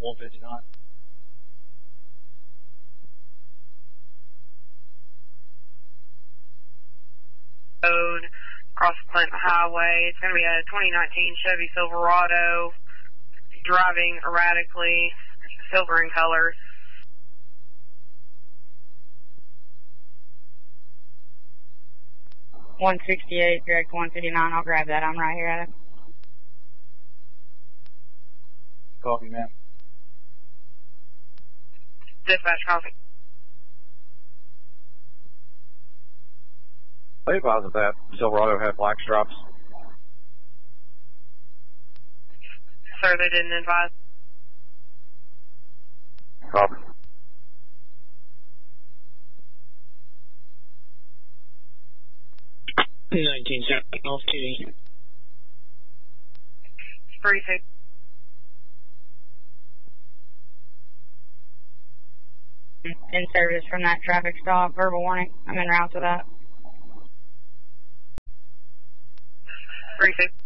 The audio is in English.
159. Road, across Clinton Highway. It's going to be a 2019 Chevy Silverado, driving erratically, silver in color. $168, direct 159. I'll grab that. I'm right here at it. Copy, ma'am. Dispatch, copy. They advised that Silverado had black stripes. Sir, they didn't advise. Copy. Off duty. 36. In service from that traffic stop. Verbal warning. I'm en route to that. 36.